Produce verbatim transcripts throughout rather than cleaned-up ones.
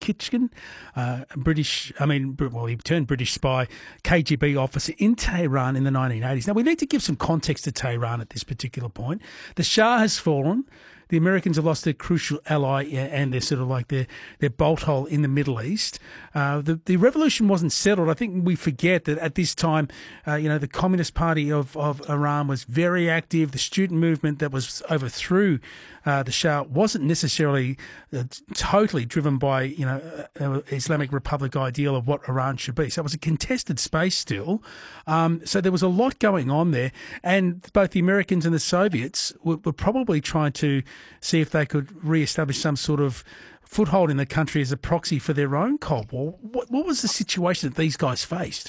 Kizishkin, uh, British, I mean, well, he turned British spy, K G B officer in Tehran in the nineteen eighties. Now, we need to give some context to Tehran at this particular point. The Shah has fallen. The Americans have lost their crucial ally and their sort of like their, their bolt hole in the Middle East. Uh, the, the revolution wasn't settled. I think we forget that at this time, uh, you know, the Communist Party of, of Iran was very active. The student movement that was overthrew uh, the Shah wasn't necessarily uh, totally driven by, you know, uh, Islamic Republic ideal of what Iran should be. So it was a contested space still. Um, so there was a lot going on there. And both the Americans and the Soviets were, were probably trying to see if they could re-establish some sort of foothold in the country as a proxy for their own Cold War. What, what was the situation that these guys faced?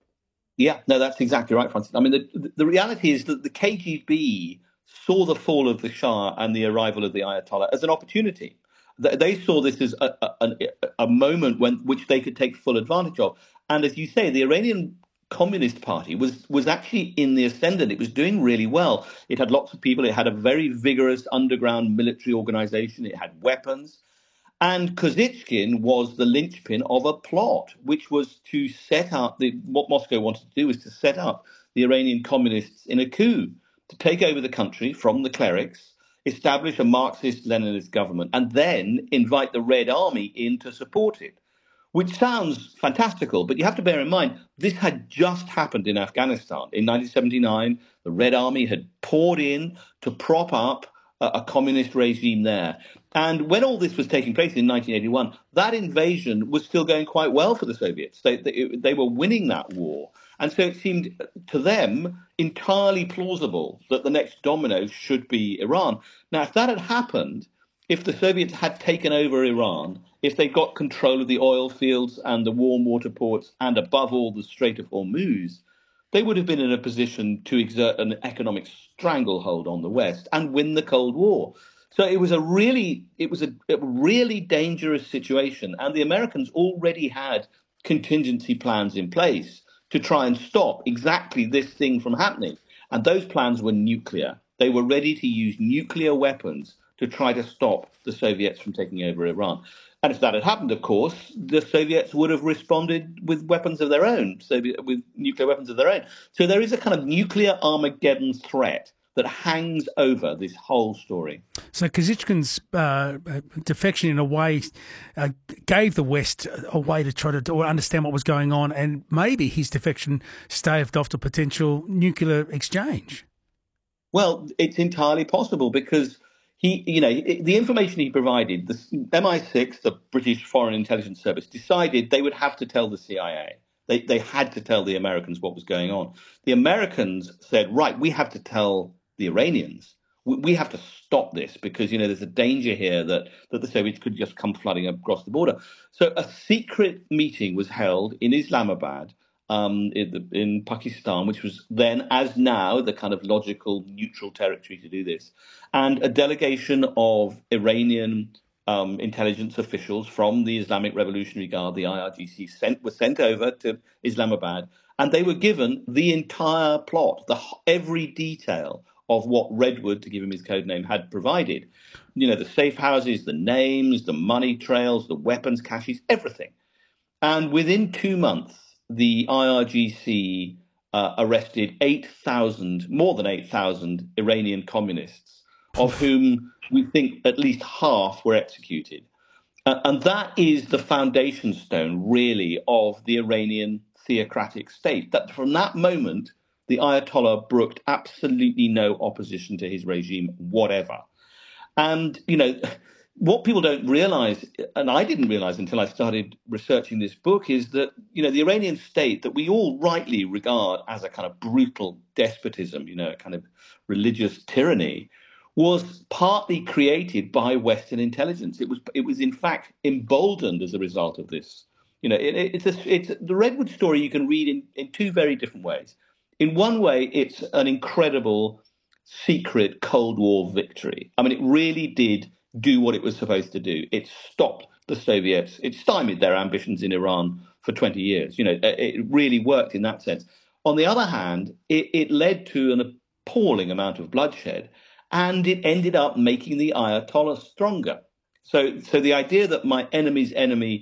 Yeah, no, that's exactly right, Francis. I mean, the, the reality is that the K G B saw the fall of the Shah and the arrival of the Ayatollah as an opportunity. They saw this as a, a, a moment when which they could take full advantage of. And as you say, the Iranian Communist Party was was actually in the ascendant. It was doing really well. It had lots of people. It had a very vigorous underground military organization. It had weapons. And Kizishkin was the linchpin of a plot, which was to set up, the, what Moscow wanted to do was to set up the Iranian communists in a coup, to take over the country from the clerics, establish a Marxist-Leninist government, and then invite the Red Army in to support it. Which sounds fantastical, but you have to bear in mind, this had just happened in Afghanistan. In nineteen seventy-nine, the Red Army had poured in to prop up a, a communist regime there. And when all this was taking place in nineteen eighty-one, that invasion was still going quite well for the Soviets. They, they, they were winning that war. And so it seemed to them entirely plausible that the next domino should be Iran. Now, if that had happened, if the Soviets had taken over Iran, if they got control of the oil fields and the warm water ports, and above all the Strait of Hormuz, they would have been in a position to exert an economic stranglehold on the West and win the Cold War. So it was a really, it was a, a really dangerous situation, and the Americans already had contingency plans in place to try and stop exactly this thing from happening. And those plans were nuclear. They were ready to use nuclear weapons to try to stop the Soviets from taking over Iran. And if that had happened, of course, the Soviets would have responded with weapons of their own, Soviet, with nuclear weapons of their own. So there is a kind of nuclear Armageddon threat that hangs over this whole story. So Kizishkin's uh, defection, in a way, uh, gave the West a way to try to to understand what was going on, and maybe his defection staved off the potential nuclear exchange. Well, it's entirely possible because he, you know, the information he provided, the M I six, the British Foreign Intelligence Service, decided they would have to tell the C I A. They they had to tell the Americans what was going on. The Americans said, right, we have to tell the Iranians. We, we have to stop this because, you know, there's a danger here that, that the Soviets could just come flooding across the border. So a secret meeting was held in Islamabad, um, in, the, in Pakistan, which was then, as now, the kind of logical neutral territory to do this. And a delegation of Iranian um, intelligence officials from the Islamic Revolutionary Guard, the I R G C, sent, were sent over to Islamabad, and they were given the entire plot, the every detail of what Redwood, to give him his code name, had provided. You know, the safe houses, the names, the money trails, the weapons caches, everything. And within two months, the I R G C uh, arrested eight thousand, more than eight thousand Iranian communists, of whom we think at least half were executed. Uh, and that is the foundation stone, really, of the Iranian theocratic state. That from that moment, the Ayatollah brooked absolutely no opposition to his regime, whatever. And, you know, what people don't realize, and I didn't realize until I started researching this book, is that, you know, the Iranian state that we all rightly regard as a kind of brutal despotism, you know, a kind of religious tyranny, was partly created by Western intelligence. It was, it was in fact emboldened as a result of this. You know, it, it's a, it's the Redwood story you can read in, in two very different ways. In one way, it's an incredible secret Cold War victory. I mean, it really did do what it was supposed to do. It stopped the Soviets. It stymied their ambitions in Iran for twenty years. You know, it really worked in that sense. On the other hand, it, it led to an appalling amount of bloodshed, and it ended up making the Ayatollah stronger. So, so the idea that my enemy's enemy